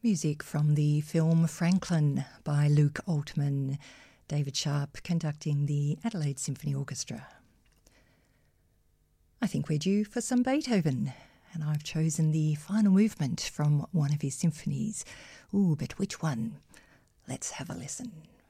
Music from the film Franklin by Luke Altman, David Sharp conducting the Adelaide Symphony Orchestra. I think we're due for some Beethoven, and I've chosen the final movement from one of his symphonies. Ooh, but which one? Let's have a listen.